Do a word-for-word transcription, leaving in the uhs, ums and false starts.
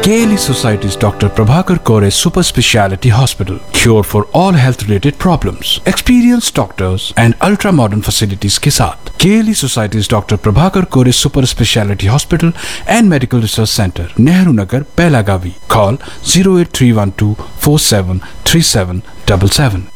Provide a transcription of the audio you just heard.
K L E Society's Doctor Prabhakar Kore Super Speciality Hospital. Cure for all health related problems. Experienced doctors and ultra modern facilities के साथ K L E Society's Doctor Prabhakar Kore Super Speciality Hospital and Medical Research Center, Nehru Nagar, Pelagavi. Call zero eight three one two four seven three seven seven seven.